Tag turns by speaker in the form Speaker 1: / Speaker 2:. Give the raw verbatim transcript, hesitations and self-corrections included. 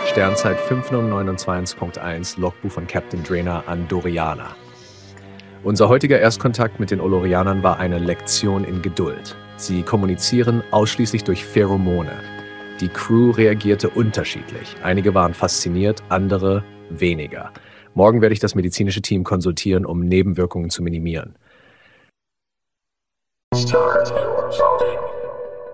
Speaker 1: Sternzeit fünf null neun zwei Punkt eins, Logbuch von Captain Drainer an Doriana. Unser heutiger Erstkontakt mit den Olorianern war eine Lektion in Geduld. Sie kommunizieren ausschließlich durch Pheromone. Die Crew reagierte unterschiedlich. Einige waren fasziniert, andere weniger. Morgen werde ich das medizinische Team konsultieren, um Nebenwirkungen zu minimieren. Start your voting.